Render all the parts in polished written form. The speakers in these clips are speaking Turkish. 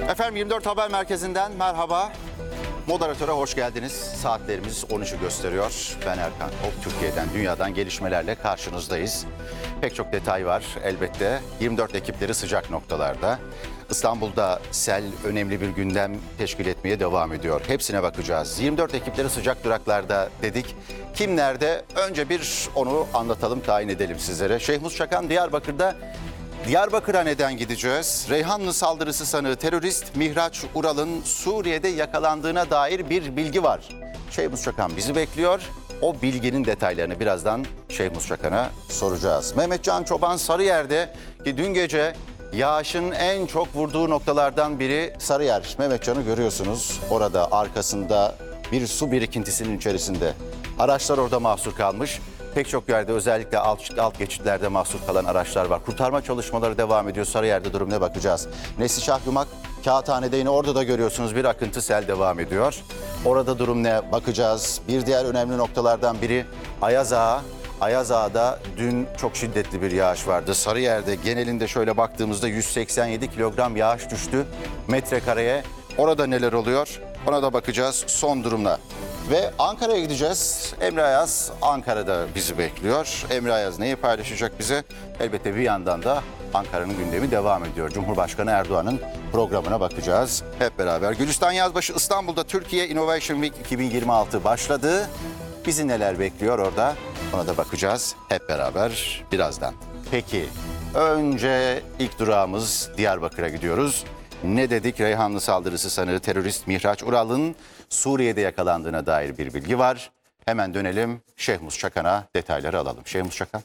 Efendim 24 Haber Merkezi'nden merhaba. Moderatöre hoş geldiniz. Saatlerimiz 13'ü gösteriyor. Ben Erkan Kol. Türkiye'den, dünyadan gelişmelerle karşınızdayız. Pek çok detay var elbette. 24 ekipleri sıcak noktalarda. İstanbul'da sel önemli bir gündem teşkil etmeye devam ediyor. Hepsine bakacağız. 24 ekipleri sıcak duraklarda dedik. Kim nerede? Önce bir onu anlatalım, tayin edelim sizlere. Şehmus Çakan Diyarbakır'da. Diyarbakır'a neden gideceğiz? Reyhanlı saldırısı sanığı terörist Mihraç Ural'ın Suriye'de yakalandığına dair bir bilgi var. Şehmus Çakan bizi bekliyor. O bilginin detaylarını birazdan Şehmus Çakan'a soracağız. Mehmetcan Çoban Sarıyer'de ki dün gece yağışın en çok vurduğu noktalardan biri Sarıyer. Mehmetcan'ı görüyorsunuz. Orada arkasında bir su birikintisinin içerisinde. Araçlar orada mahsur kalmış. Pek çok yerde özellikle alt geçitlerde mahsur kalan araçlar var. Kurtarma çalışmaları devam ediyor. Sarıyer'de durum ne bakacağız? Neslişah Yumak, Kağıthane'de yine orada da görüyorsunuz bir akıntı sel devam ediyor. Orada durum ne bakacağız? Bir diğer önemli noktalardan biri Ayaz Ağa. Ayaz Ağa'da dün çok şiddetli bir yağış vardı. Sarıyer'de genelinde şöyle baktığımızda 187 kilogram yağış düştü metrekareye. Orada neler oluyor? Ona da bakacağız son durumla. Ve Ankara'ya gideceğiz. Emre Ayaz Ankara'da bizi bekliyor. Emre Ayaz neyi paylaşacak bize? Elbette bir yandan da Ankara'nın gündemi devam ediyor. Cumhurbaşkanı Erdoğan'ın programına bakacağız hep beraber. Gülistan Yazbaşı İstanbul'da Türkiye Innovation Week 2026 başladı. Bizi neler bekliyor orada? Ona da bakacağız hep beraber birazdan. Peki önce ilk durağımız Diyarbakır'a gidiyoruz. Ne dedik? Reyhanlı saldırısı sanığı terörist Mihraç Ural'ın Suriye'de yakalandığına dair bir bilgi var. Hemen dönelim Şehmus Çakan'a, detayları alalım. Şehmus Çakan.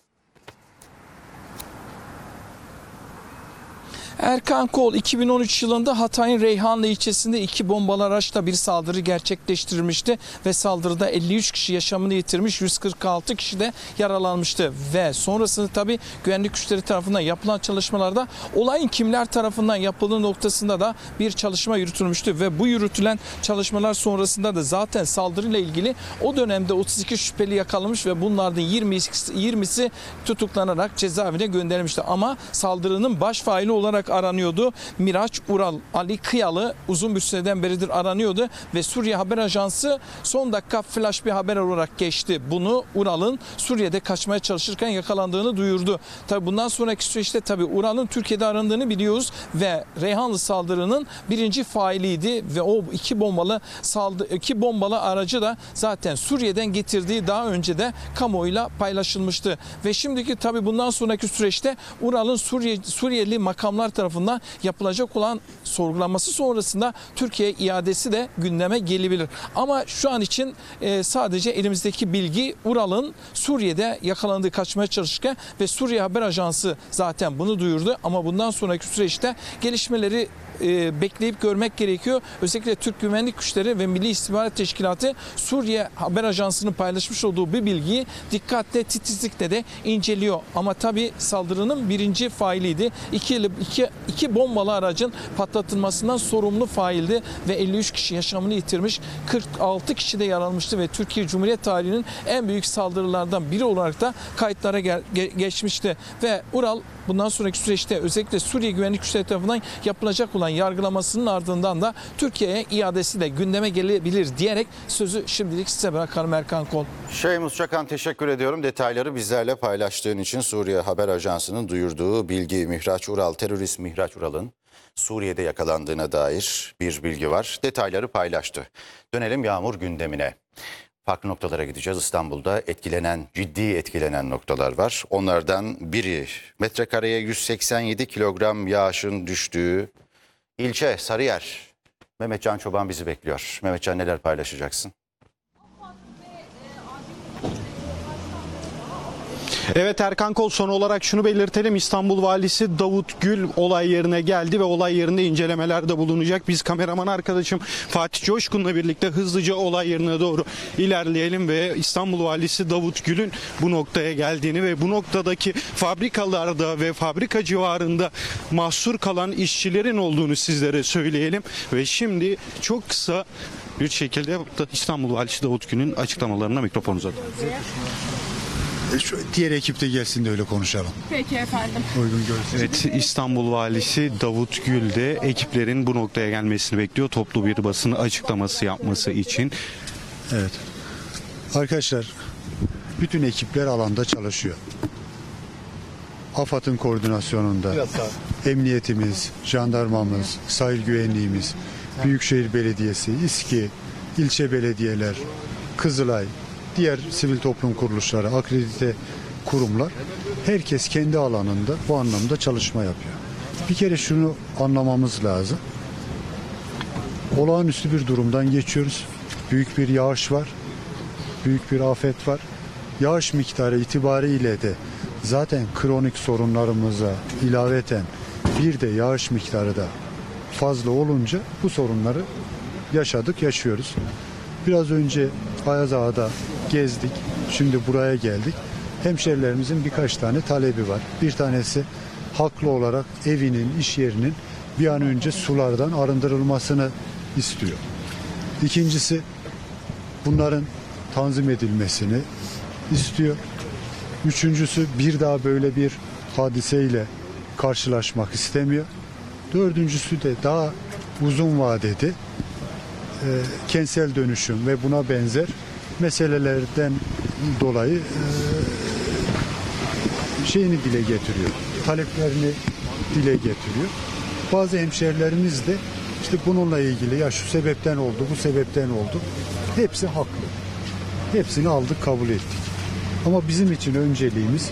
Erkan Kol 2013 yılında Hatay'ın Reyhanlı ilçesinde 2 bombalı araçla bir saldırı gerçekleştirilmişti ve saldırıda 53 kişi yaşamını yitirmiş, 146 kişi de yaralanmıştı ve sonrasında tabii güvenlik güçleri tarafından yapılan çalışmalarda olayın kimler tarafından yapıldığı noktasında da bir çalışma yürütülmüştü ve bu yürütülen çalışmalar sonrasında da zaten saldırıyla ilgili o dönemde 32 şüpheli yakalanmış ve bunlardan 20'si tutuklanarak cezaevine gönderilmişti. Ama saldırının baş faili olarak aranıyordu. Mihraç Ural, Ali Kıyalı uzun bir süreden beridir aranıyordu ve Suriye Haber Ajansı son dakika flash bir haber olarak geçti. Bunu Ural'ın Suriye'de kaçmaya çalışırken yakalandığını duyurdu. Tabi bundan sonraki süreçte tabi Ural'ın Türkiye'de arandığını biliyoruz ve Reyhanlı saldırının birinci failiydi ve o iki bombalı aracı da zaten Suriye'den getirdiği daha önce de kamuoyuyla paylaşılmıştı. Ve şimdiki tabi bundan sonraki süreçte Ural'ın Suriyeli makamlar tarafından yapılacak olan sorgulanması sonrasında Türkiye iadesi de gündeme gelebilir. Ama şu an için sadece elimizdeki bilgi Ural'ın Suriye'de yakalandığı, kaçmaya çalışırken ve Suriye Haber Ajansı zaten bunu duyurdu. Ama bundan sonraki süreçte gelişmeleri bekleyip görmek gerekiyor. Özellikle Türk Güvenlik Güçleri ve Milli İstihbarat Teşkilatı Suriye Haber Ajansı'nın paylaşmış olduğu bir bilgiyi dikkatle, titizlikle de inceliyor. Ama tabii saldırının birinci failiydi. İki bombalı aracın patlatılmasından sorumlu faildi ve 53 kişi yaşamını yitirmiş, 46 kişi de yaralanmıştı ve Türkiye Cumhuriyet tarihinin en büyük saldırılardan biri olarak da kayıtlara geçmişti. Ve Ural bundan sonraki süreçte özellikle Suriye Güvenlik Güçleri tarafından yapılacak olan yargılamasının ardından da Türkiye'ye iadesi de gündeme gelebilir diyerek sözü şimdilik size bırakalım Erkan Kol. Şehmus Çakan teşekkür ediyorum. Detayları bizlerle paylaştığın için. Suriye Haber Ajansı'nın duyurduğu bilgi, Mihraç Ural, terörist Mihraç Ural'ın Suriye'de yakalandığına dair bir bilgi var. Detayları paylaştı. Dönelim yağmur gündemine. Farklı noktalara gideceğiz. İstanbul'da ciddi etkilenen noktalar var. Onlardan biri metrekareye 187 kilogram yağışın düştüğü ilçe Sarıyer. Mehmetcan Çoban bizi bekliyor. Mehmetcan, neler paylaşacaksın? Evet Erkan Kol, son olarak şunu belirtelim. İstanbul Valisi Davut Gül olay yerine geldi ve olay yerinde incelemelerde bulunacak. Biz kameraman arkadaşım Fatih Coşkun'la birlikte hızlıca olay yerine doğru ilerleyelim ve İstanbul Valisi Davut Gül'ün bu noktaya geldiğini ve bu noktadaki fabrikalarda ve fabrika civarında mahsur kalan işçilerin olduğunu sizlere söyleyelim. Ve şimdi çok kısa bir şekilde İstanbul Valisi Davut Gül'ün açıklamalarına mikrofon uzatıyoruz. Diğer ekip de gelsin de öyle konuşalım. Peki efendim. Uygun görsün. Evet, İstanbul Valisi Davut Gül de ekiplerin bu noktaya gelmesini bekliyor. Toplu bir basın açıklaması yapması için. Evet. Arkadaşlar, bütün ekipler alanda çalışıyor. AFAD'ın koordinasyonunda emniyetimiz, jandarmamız, sahil güvenliğimiz, Büyükşehir Belediyesi, İSKİ, ilçe belediyeler, Kızılay, diğer sivil toplum kuruluşları, akredite kurumlar, herkes kendi alanında bu anlamda çalışma yapıyor. Bir kere şunu anlamamız lazım. Olağanüstü bir durumdan geçiyoruz. Büyük bir yağış var. Büyük bir afet var. Yağış miktarı itibariyle de zaten kronik sorunlarımıza ilaveten bir de yağış miktarı da fazla olunca bu sorunları yaşadık, yaşıyoruz. Biraz önce Ayaz Ağa'da gezdik. Şimdi buraya geldik. Hemşerilerimizin birkaç tane talebi var. Bir tanesi haklı olarak evinin, iş yerinin bir an önce sulardan arındırılmasını istiyor. İkincisi bunların tanzim edilmesini istiyor. Üçüncüsü bir daha böyle bir hadiseyle karşılaşmak istemiyor. Dördüncüsü de daha uzun vadede kentsel dönüşüm ve buna benzer meselelerden dolayı şeyini dile getiriyor. Taleplerini dile getiriyor. Bazı hemşerilerimiz de işte bununla ilgili ya şu sebepten oldu, bu sebepten oldu. Hepsi haklı. Hepsini aldık, kabul ettik. Ama bizim için önceliğimiz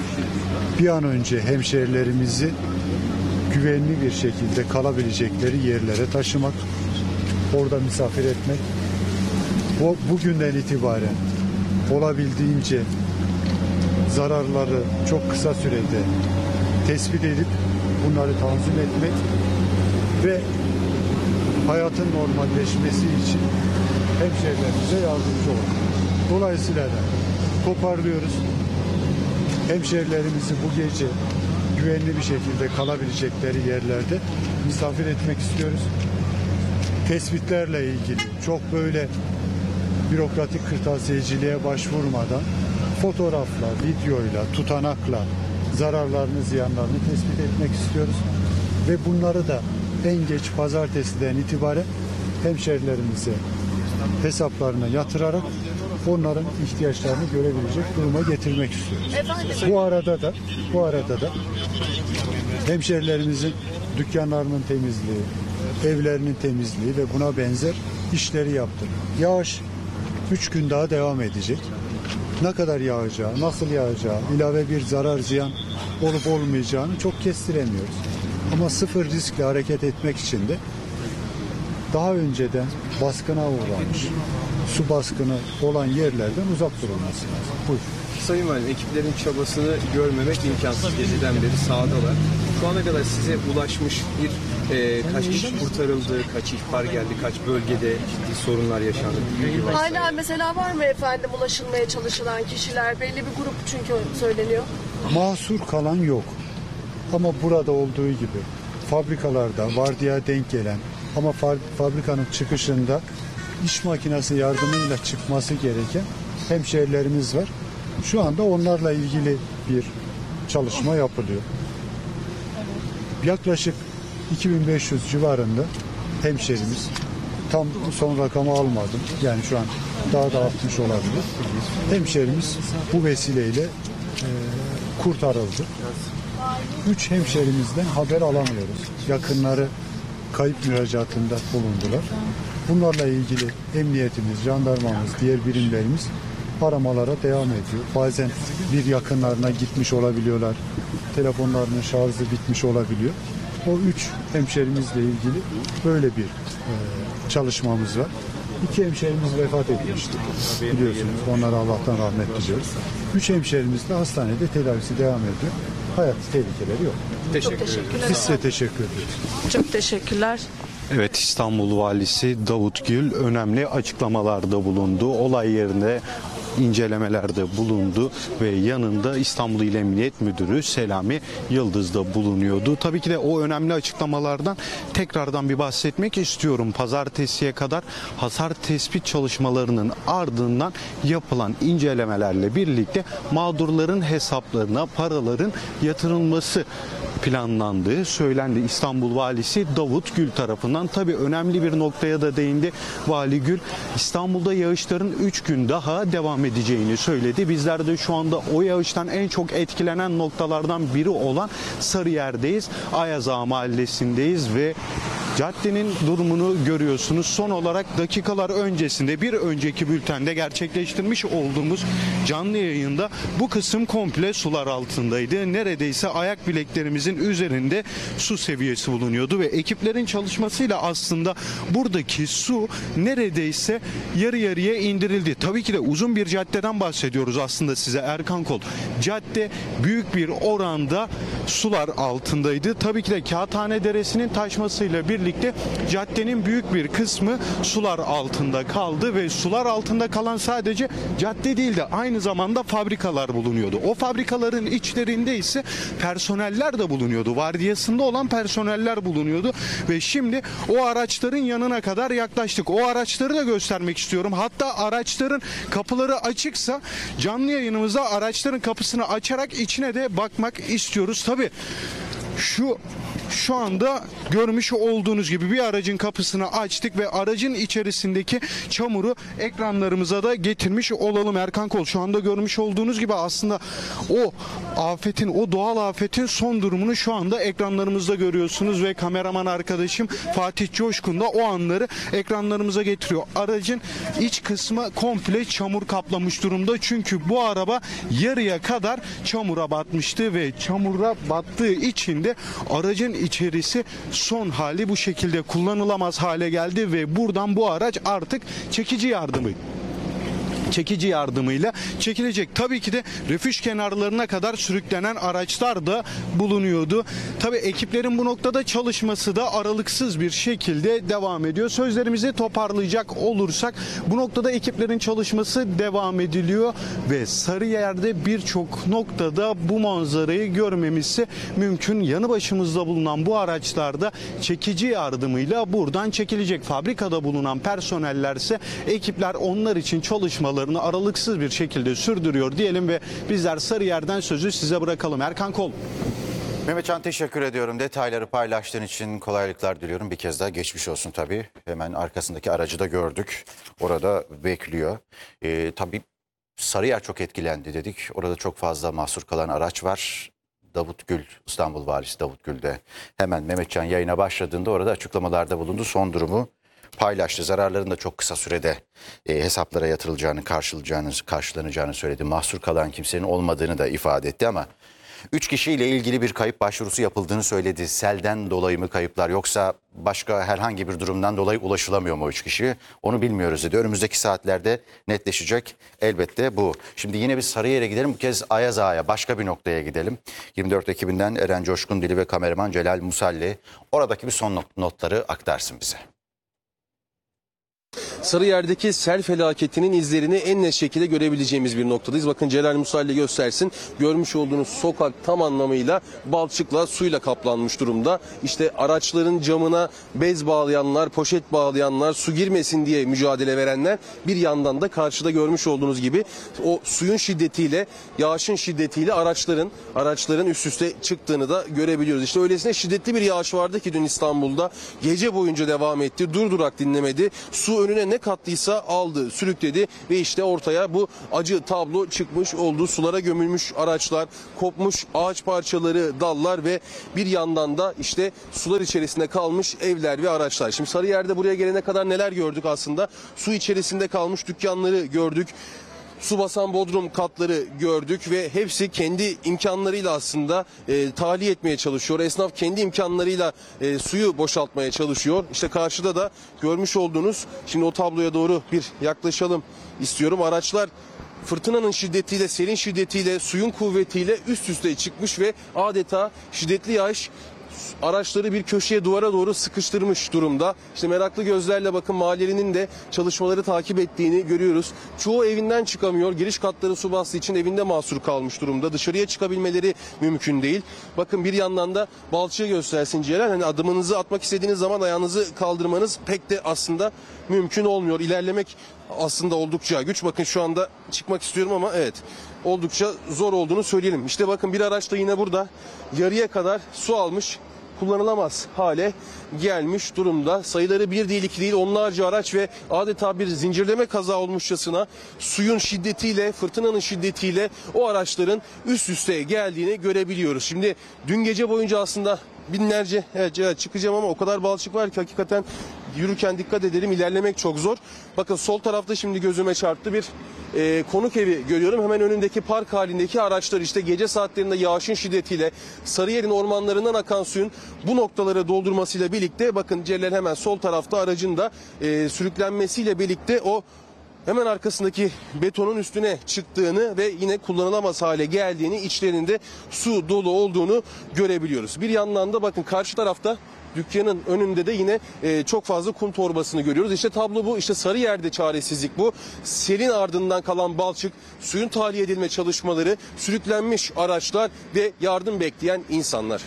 bir an önce hemşerilerimizi güvenli bir şekilde kalabilecekleri yerlere taşımak, orada misafir etmek. Bugünden itibaren olabildiğince zararları çok kısa sürede tespit edip bunları tanzim etmek ve hayatın normalleşmesi için hemşerilerimize yardımcı olmak. Dolayısıyla da toparlıyoruz. Hemşerilerimizi bu gece güvenli bir şekilde kalabilecekleri yerlerde misafir etmek istiyoruz. Tespitlerle ilgili çok böyle bürokratik kırtasiyeciliğe başvurmadan fotoğrafla, videoyla, tutanakla zararlarını, ziyanlarını tespit etmek istiyoruz. Ve bunları da en geç pazartesiden itibaren hemşerilerimize hesaplarına yatırarak onların ihtiyaçlarını görebilecek duruma getirmek istiyoruz. Bu arada da hemşerilerimizin dükkanlarının temizliği, evlerinin temizliği ve buna benzer işleri yaptık. Yağış 3 gün daha devam edecek. Ne kadar yağacağı, nasıl yağacağı, ilave bir zarar ziyan olup olmayacağını çok kestiremiyoruz. Ama sıfır riskle hareket etmek için de daha önceden baskına uğramış, su baskını olan yerlerden uzak durulması lazım. Buyur. Sayın Valim, ekiplerin çabasını görmemek imkansız. Geceden beri sahadalar. Şu ana kadar size ulaşmış kaç kişi kurtarıldı, kaç ihbar geldi, kaç bölgede ciddi sorunlar yaşandı? Hala mesela var mı efendim ulaşılmaya çalışılan kişiler? Belli bir grup çünkü söyleniyor. Mahsur kalan yok. Ama burada olduğu gibi fabrikalarda vardiya denk gelen ama fabrikanın çıkışında iş makinesi yardımıyla çıkması gereken hemşerilerimiz var. Şu anda onlarla ilgili bir çalışma yapılıyor. Yaklaşık 2500 civarında hemşerimiz, tam son rakamı almadım. Yani şu an daha da artmış olabilir. Hemşerimiz bu vesileyle kurtarıldı. 3 hemşerimizden haber alamıyoruz. Yakınları kayıp müracaatında bulundular. Bunlarla ilgili emniyetimiz, jandarmamız, diğer birimlerimiz aramalara devam ediyor. Bazen bir yakınlarına gitmiş olabiliyorlar. Telefonlarının şarjı bitmiş olabiliyor. O 3 hemşerimizle ilgili böyle bir çalışmamız var. 2 hemşerimiz vefat etmişti. Biliyorsunuz, onlara Allah'tan rahmet diliyoruz. 3 hemşerimiz de hastanede tedavisi devam ediyor. Hayat tehlikeleri yok. Çok teşekkürler. Biz size teşekkür ediyoruz. Çok teşekkürler. Evet, İstanbul Valisi Davut Gül önemli açıklamalarda bulundu. Olay yerinde incelemelerde bulundu ve yanında İstanbul İl Emniyet Müdürü Selami Yıldız da bulunuyordu. Tabii ki de o önemli açıklamalardan tekrardan bir bahsetmek istiyorum. Pazartesiye kadar hasar tespit çalışmalarının ardından yapılan incelemelerle birlikte mağdurların hesaplarına paraların yatırılması planlandığı söylendi İstanbul Valisi Davut Gül tarafından. Tabii önemli bir noktaya da değindi Vali Gül. İstanbul'da yağışların 3 gün daha devam edeceğini söyledi. Bizler de şu anda o yağıştan en çok etkilenen noktalardan biri olan Sarıyer'deyiz. Ayaz Ağa Mahallesi'ndeyiz ve caddenin durumunu görüyorsunuz. Son olarak dakikalar öncesinde bir önceki bültende gerçekleştirmiş olduğumuz canlı yayında bu kısım komple sular altındaydı. Neredeyse ayak bileklerimizin üzerinde su seviyesi bulunuyordu ve ekiplerin çalışmasıyla aslında buradaki su neredeyse yarı yarıya indirildi. Tabii ki de uzun bir caddeden bahsediyoruz aslında size Erkan Kol. Cadde büyük bir oranda sular altındaydı. Tabii ki de Kağıthane Deresi'nin taşmasıyla birlikte caddenin büyük bir kısmı sular altında kaldı ve sular altında kalan sadece cadde değil de aynı zamanda fabrikalar bulunuyordu. O fabrikaların içlerinde ise personeller de bulunuyordu. Vardiyasında olan personeller bulunuyordu ve şimdi o araçların yanına kadar yaklaştık. O araçları da göstermek istiyorum. Hatta araçların kapıları açıksa canlı yayınımızda araçların kapısını açarak içine de bakmak istiyoruz. Tabii şu anda görmüş olduğunuz gibi bir aracın kapısını açtık ve aracın içerisindeki çamuru ekranlarımıza da getirmiş olalım Erkan Kol. Şu anda görmüş olduğunuz gibi aslında o afetin, o doğal afetin son durumunu şu anda ekranlarımızda görüyorsunuz ve kameraman arkadaşım Fatih Coşkun da o anları ekranlarımıza getiriyor. Aracın iç kısmı komple çamur kaplamış durumda. Çünkü bu araba yarıya kadar çamura batmıştı ve çamura battığı için de aracın içerisi son hali bu şekilde kullanılamaz hale geldi ve buradan bu araç artık çekici yardımıyla çekilecek. Tabii ki de refüj kenarlarına kadar sürüklenen araçlar da bulunuyordu. Tabii ekiplerin bu noktada çalışması da aralıksız bir şekilde devam ediyor. Sözlerimizi toparlayacak olursak bu noktada ekiplerin çalışması devam ediliyor ve Sarıyer'de birçok noktada bu manzarayı görmemizi mümkün. Yanı başımızda bulunan bu araçlarda çekici yardımıyla buradan çekilecek. Fabrikada bulunan personellerse ekipler onlar için çalışmalarını aralıksız bir şekilde sürdürüyor diyelim ve bizler Sarıyer'den sözü size bırakalım. Erkan Kol. Mehmetcan teşekkür ediyorum. Detayları paylaştığın için kolaylıklar diliyorum. Bir kez daha geçmiş olsun tabii. Hemen arkasındaki aracı da gördük. Orada bekliyor. Tabii Sarıyer çok etkilendi dedik. Orada çok fazla mahsur kalan araç var. Davut Gül, İstanbul Valisi Davut Gül de hemen Mehmetcan yayına başladığında orada açıklamalarda bulundu. Son durumu paylaştı. Zararların da çok kısa sürede hesaplara yatırılacağını, karşılanacağını söyledi. Mahsur kalan kimsenin olmadığını da ifade etti ama 3 kişiyle ilgili bir kayıp başvurusu yapıldığını söyledi. Selden dolayı mı kayıplar yoksa başka herhangi bir durumdan dolayı ulaşılamıyor mu 3 kişi? Onu bilmiyoruz dedi. Önümüzdeki saatlerde netleşecek elbette bu. Şimdi yine bir Sarıyer'e gidelim. Bu kez Ayaz Ağa'ya, başka bir noktaya gidelim. 24 ekibinden Eren Coşkun Dili ve kameraman Celal Musalli oradaki bir son notları aktarsın bize. Sarıyer'deki sel felaketinin izlerini en net şekilde görebileceğimiz bir noktadayız. Bakın Celal Musalli göstersin. Görmüş olduğunuz sokak tam anlamıyla balçıkla, suyla kaplanmış durumda. İşte araçların camına bez bağlayanlar, poşet bağlayanlar, su girmesin diye mücadele verenler, bir yandan da karşıda görmüş olduğunuz gibi o suyun şiddetiyle, yağışın şiddetiyle araçların üst üste çıktığını da görebiliyoruz. İşte öylesine şiddetli bir yağış vardı ki dün İstanbul'da gece boyunca devam etti. Durdurak dinlemedi. Su önüne ne kattıysa aldı, sürükledi ve işte ortaya bu acı tablo çıkmış oldu. Sulara gömülmüş araçlar, kopmuş ağaç parçaları, dallar ve bir yandan da işte sular içerisinde kalmış evler ve araçlar. Şimdi Sarıyer'de buraya gelene kadar neler gördük aslında? Su içerisinde kalmış dükkanları gördük. Su basan bodrum katları gördük ve hepsi kendi imkanlarıyla aslında tahliye etmeye çalışıyor. Esnaf kendi imkanlarıyla suyu boşaltmaya çalışıyor. İşte karşıda da görmüş olduğunuz, şimdi o tabloya doğru bir yaklaşalım istiyorum. Araçlar fırtınanın şiddetiyle, selin şiddetiyle, suyun kuvvetiyle üst üste çıkmış ve adeta şiddetli yağış araçları bir köşeye, duvara doğru sıkıştırmış durumda. İşte meraklı gözlerle bakın mahallenin de çalışmaları takip ettiğini görüyoruz. Çoğu evinden çıkamıyor. Giriş katları su bastığı için evinde mahsur kalmış durumda. Dışarıya çıkabilmeleri mümkün değil. Bakın bir yandan da balçığı göstersin Celal. Hani adımınızı atmak istediğiniz zaman ayağınızı kaldırmanız pek de aslında mümkün olmuyor. İlerlemek aslında oldukça güç. Bakın şu anda çıkmak istiyorum ama evet, oldukça zor olduğunu söyleyelim. İşte bakın bir araç da yine burada yarıya kadar su almış, kullanılamaz hale gelmiş durumda. Sayıları bir değil, iki değil, onlarca araç ve adeta bir zincirleme kaza olmuşçasına suyun şiddetiyle, fırtınanın şiddetiyle o araçların üst üste geldiğini görebiliyoruz. Şimdi dün gece boyunca aslında binlerce, evet çıkacağım ama o kadar balçık var ki hakikaten yürürken dikkat edelim, ilerlemek çok zor. Bakın sol tarafta şimdi gözüme çarptı bir konuk evi görüyorum. Hemen önündeki park halindeki araçlar işte gece saatlerinde yağışın şiddetiyle Sarıyer'in ormanlarından akan suyun bu noktalara doldurmasıyla birlikte bakın Celal hemen sol tarafta aracın da sürüklenmesiyle birlikte o hemen arkasındaki betonun üstüne çıktığını ve yine kullanılamaz hale geldiğini, içlerinde su dolu olduğunu görebiliyoruz. Bir yandan da bakın karşı tarafta dükkanın önünde de yine çok fazla kum torbasını görüyoruz. İşte tablo bu. İşte Sarıyer'de çaresizlik bu. Selin ardından kalan balçık, suyun tahliye edilme çalışmaları, sürüklenmiş araçlar ve yardım bekleyen insanlar.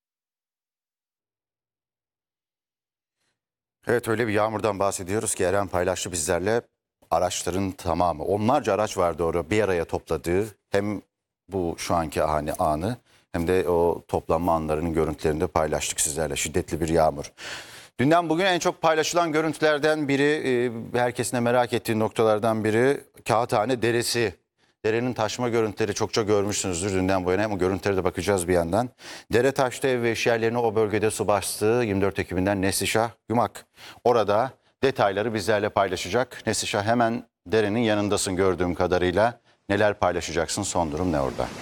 Evet, öyle bir yağmurdan bahsediyoruz ki Eren paylaştı bizlerle. Araçların tamamı, onlarca araç vardı orada bir araya topladığı, hem bu şu anki anı hem de o toplanma anlarının görüntülerini de paylaştık sizlerle. Şiddetli bir yağmur. Dünden bugün en çok paylaşılan görüntülerden biri, herkesin de merak ettiği noktalardan biri Kağıthane Deresi. Derenin taşma görüntüleri çokça görmüşsünüzdür dünden bu yana, ama görüntülere de bakacağız bir yandan. Dere taştı, ev ve iş yerlerine o bölgede su bastı. 24 Ekim'inden Neslişah Yumak orada detayları bizlerle paylaşacak. Neslişah, hemen derenin yanındasın gördüğüm kadarıyla. Neler paylaşacaksın? Son durum ne orada?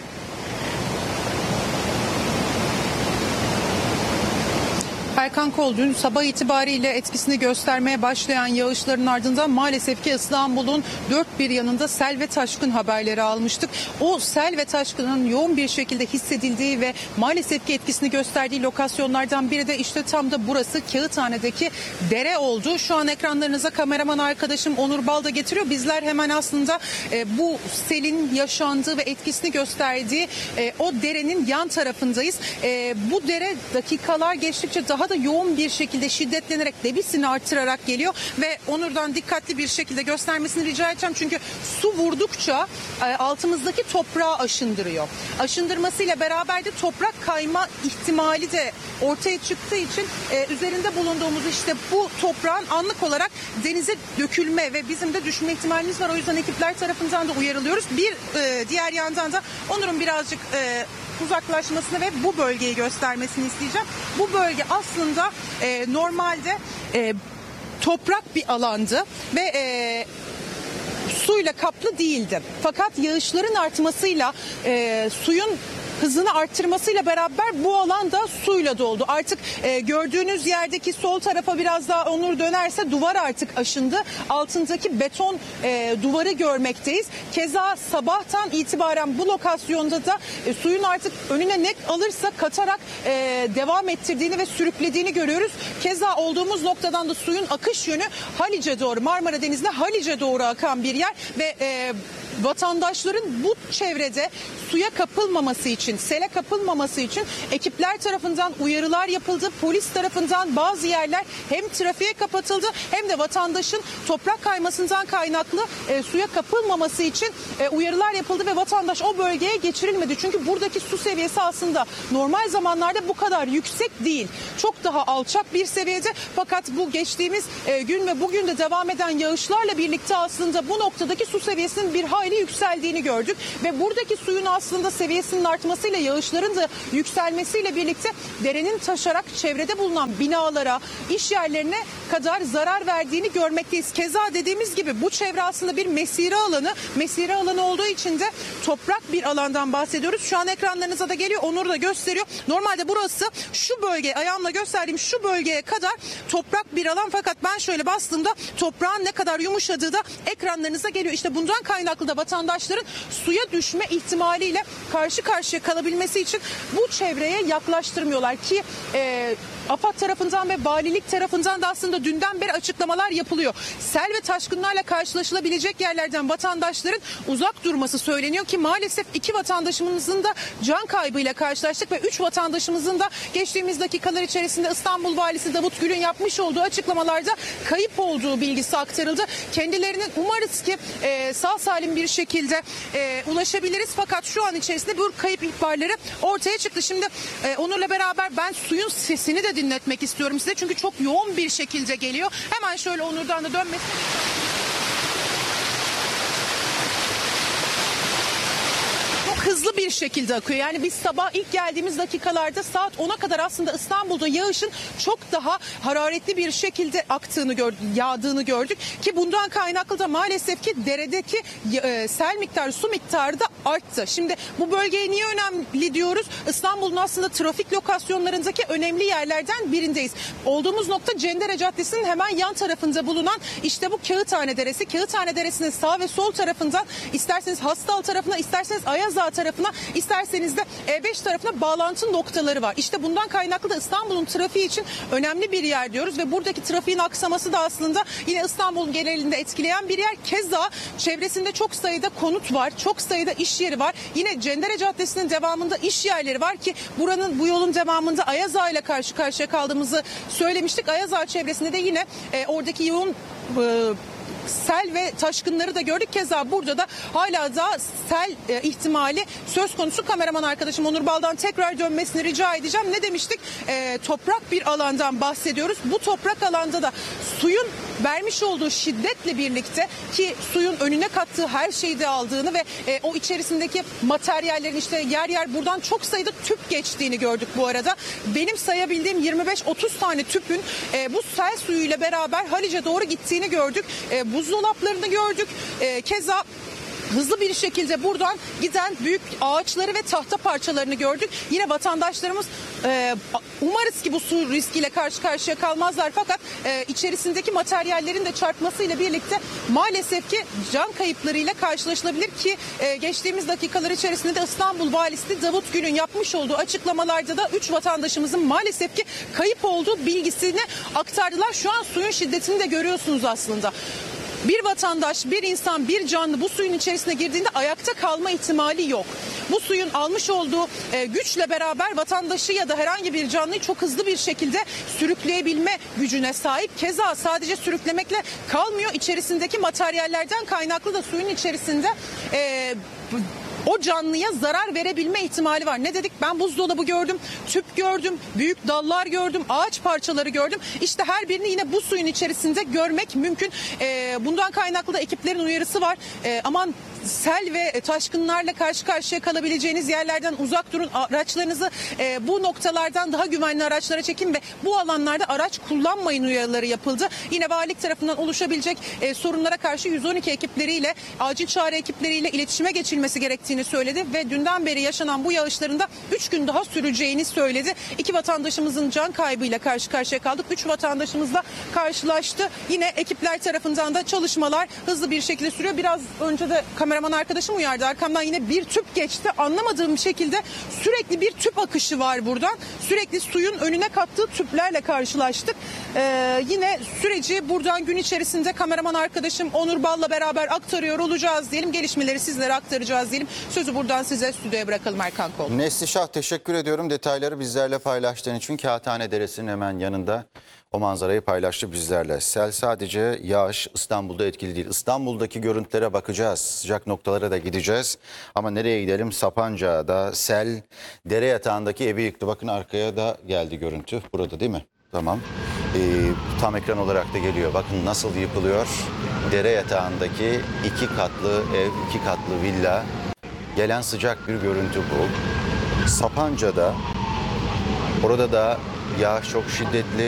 Erkan Kol, dün sabah itibariyle etkisini göstermeye başlayan yağışların ardından maalesef ki İstanbul'un dört bir yanında sel ve taşkın haberleri almıştık. O sel ve taşkının yoğun bir şekilde hissedildiği ve maalesef ki etkisini gösterdiği lokasyonlardan biri de işte tam da burası, Kağıthane'deki dere oldu. Şu an ekranlarınıza kameraman arkadaşım Onur Bal da getiriyor. Bizler hemen aslında bu selin yaşandığı ve etkisini gösterdiği o derenin yan tarafındayız. Bu dere dakikalar geçtikçe daha da yoğun bir şekilde şiddetlenerek, debisini artırarak geliyor ve Onur'dan dikkatli bir şekilde göstermesini rica edeceğim. Çünkü su vurdukça altımızdaki toprağı aşındırıyor. Aşındırmasıyla beraber de toprak kayma ihtimali de ortaya çıktığı için üzerinde bulunduğumuz işte bu toprağın anlık olarak denize dökülme ve bizim de düşme ihtimalimiz var. O yüzden ekipler tarafından da uyarılıyoruz. Bir diğer yandan da Onur'un birazcık uzaklaşmasını ve bu bölgeyi göstermesini isteyeceğim. Bu bölge aslında normalde toprak bir alandı ve suyla kaplı değildi. Fakat yağışların artmasıyla suyun hızını arttırmasıyla beraber bu alan da suyla doldu. Artık gördüğünüz yerdeki sol tarafa biraz daha Onur dönerse duvar artık aşındı. Altındaki beton duvarı görmekteyiz. Keza sabahtan itibaren bu lokasyonda da suyun artık önüne ne alırsa katarak devam ettirdiğini ve sürüklediğini görüyoruz. Keza olduğumuz noktadan da suyun akış yönü Halice doğru, Marmara Denizi'ne Halice doğru akan bir yer ve vatandaşların bu çevrede suya kapılmaması için, sele kapılmaması için ekipler tarafından uyarılar yapıldı. Polis tarafından bazı yerler hem trafiğe kapatıldı hem de vatandaşın toprak kaymasından kaynaklı suya kapılmaması için uyarılar yapıldı ve vatandaş o bölgeye geçirilmedi. Çünkü buradaki su seviyesi aslında normal zamanlarda bu kadar yüksek değil. Çok daha alçak bir seviyede, fakat bu geçtiğimiz gün ve bugün de devam eden yağışlarla birlikte aslında bu noktadaki su seviyesinin bir hayli yükseldiğini gördük ve buradaki suyun aslında seviyesinin artmasıyla, yağışların da yükselmesiyle birlikte derenin taşarak çevrede bulunan binalara, iş yerlerine kadar zarar verdiğini görmekteyiz. Keza dediğimiz gibi bu çevre aslında bir mesire alanı. Mesire alanı olduğu için de toprak bir alandan bahsediyoruz. Şu an ekranlarınıza da geliyor. Onur da gösteriyor. Normalde burası şu bölge, ayağımla gösterdiğim şu bölgeye kadar toprak bir alan, fakat ben şöyle bastığımda toprağın ne kadar yumuşadığı da ekranlarınıza geliyor. İşte bundan kaynaklı da vatandaşların suya düşme ihtimaliyle karşı karşıya kalabilmesi için bu çevreye yaklaştırmıyorlar ki AFAD tarafından ve valilik tarafından da aslında dünden beri açıklamalar yapılıyor. Sel ve taşkınlarla karşılaşılabilecek yerlerden vatandaşların uzak durması söyleniyor ki maalesef 2 vatandaşımızın da can kaybıyla karşılaştık ve 3 vatandaşımızın da geçtiğimiz dakikalar içerisinde İstanbul Valisi Davut Gül'ün yapmış olduğu açıklamalarda kayıp olduğu bilgisi aktarıldı. Kendilerinin umarız ki sağ salim bir şekilde ulaşabiliriz, fakat şu an içerisinde bu kayıp ihbarları ortaya çıktı. Şimdi Onur'la beraber ben suyun sesini de dinletmek istiyorum size, çünkü çok yoğun bir şekilde geliyor. Hemen şöyle Onur'dan da dönmesi. Çok hızlı bir şekilde akıyor. Yani biz sabah ilk geldiğimiz dakikalarda saat 10'a kadar aslında İstanbul'da yağışın çok daha hararetli bir şekilde yağdığını gördük ki bundan kaynaklı da maalesef ki deredeki sel miktarı, su miktarı da arttı. Şimdi bu bölgeye niye önemli diyoruz? İstanbul'un aslında trafik lokasyonlarındaki önemli yerlerden birindeyiz. Olduğumuz nokta Cendere Caddesi'nin hemen yan tarafında bulunan işte bu Kağıthane Deresi. Kağıthane Deresi'nin sağ ve sol tarafından isterseniz Hastal tarafına, isterseniz Ayazdağ tarafına, isterseniz de E5 tarafına bağlantı noktaları var. İşte bundan kaynaklı da İstanbul'un trafiği için önemli bir yer diyoruz ve buradaki trafiğin aksaması da aslında yine İstanbul'un genelinde etkileyen bir yer. Keza çevresinde çok sayıda konut var, çok sayıda iş yeri var. Yine Cendere Caddesi'nin devamında iş yerleri var ki bu yolun devamında Ayazdağ ile karşı karşıya kaldığımızı söylemiştik. Ayazdağ çevresinde de yine oradaki yoğun sel ve taşkınları da gördük. Keza burada da hala da sel ihtimali söz konusu. Kameraman arkadaşım Onur Bal'dan tekrar dönmesini rica edeceğim. Ne demiştik? Toprak bir alandan bahsediyoruz. Bu toprak alanda da suyun vermiş olduğu şiddetle birlikte ki suyun önüne kattığı her şeyi de aldığını ve o içerisindeki materyallerin işte yer yer buradan çok sayıda tüp geçtiğini gördük bu arada. Benim sayabildiğim 25-30 tane tüpün bu sel suyuyla beraber Haliç'e doğru gittiğini gördük. Buzdolaplarını gördük. Keza hızlı bir şekilde buradan giden büyük ağaçları ve tahta parçalarını gördük. Yine vatandaşlarımız umarız ki bu su riskiyle karşı karşıya kalmazlar, fakat içerisindeki materyallerin de çarpmasıyla birlikte maalesef ki can kayıplarıyla karşılaşılabilir ki geçtiğimiz dakikalar içerisinde de İstanbul Valisi Davut Gül'ün yapmış olduğu açıklamalarda da 3 vatandaşımızın maalesef ki kayıp olduğu bilgisini aktardılar. Şu an suyun şiddetini de görüyorsunuz aslında. Bir vatandaş, bir insan, bir canlı bu suyun içerisine girdiğinde ayakta kalma ihtimali yok. Bu suyun almış olduğu güçle beraber vatandaşı ya da herhangi bir canlıyı çok hızlı bir şekilde sürükleyebilme gücüne sahip. Keza sadece sürüklemekle kalmıyor. İçerisindeki materyallerden kaynaklı da suyun içerisinde o canlıya zarar verebilme ihtimali var. Ne dedik? Ben buzdolabı gördüm, tüp gördüm, büyük dallar gördüm, ağaç parçaları gördüm. İşte her birini yine bu suyun içerisinde görmek mümkün. Bundan kaynaklı da ekiplerin uyarısı var. Aman sel ve taşkınlarla karşı karşıya kalabileceğiniz yerlerden uzak durun. Araçlarınızı bu noktalardan daha güvenli araçlara çekin ve bu alanlarda araç kullanmayın uyarıları yapıldı. Yine valilik tarafından oluşabilecek sorunlara karşı 112 ekipleriyle, acil çağrı ekipleriyle iletişime geçilmesi gerektiğini söyledi ve dünden beri yaşanan bu yağışların da 3 gün daha süreceğini söyledi. 2 vatandaşımızın can kaybıyla karşı karşıya kaldık. 3 vatandaşımızla karşılaştı. Yine ekipler tarafından da çalışmalar hızlı bir şekilde sürüyor. Biraz önce de kameraman arkadaşım uyardı. Arkamdan yine bir tüp geçti. Anlamadığım bir şekilde sürekli bir tüp akışı var buradan. Sürekli suyun önüne kattığı tüplerle karşılaştık. Yine süreci buradan gün içerisinde kameraman arkadaşım Onur Bal'la beraber aktarıyor olacağız diyelim. Gelişmeleri sizlere aktaracağız diyelim. Sözü buradan size stüdyoya bırakalım Erkan Kol. Neslişah, teşekkür ediyorum detayları bizlerle paylaştığın için. Kağıthane Deresi'nin hemen yanında o manzarayı paylaştı bizlerle. Sel sadece yağış İstanbul'da etkili değil. İstanbul'daki görüntülere bakacağız. Sıcak noktalara da gideceğiz. Ama nereye gidelim? Sapanca'da sel dere yatağındaki evi yıktı. Bakın arkaya da geldi görüntü. Burada değil mi? Tamam. Tam ekran olarak da geliyor. Bakın nasıl yıkılıyor. Dere yatağındaki 2 katlı ev, 2 katlı villa. Gelen sıcak bir görüntü bu. Sapanca'da, orada da yağış çok şiddetli.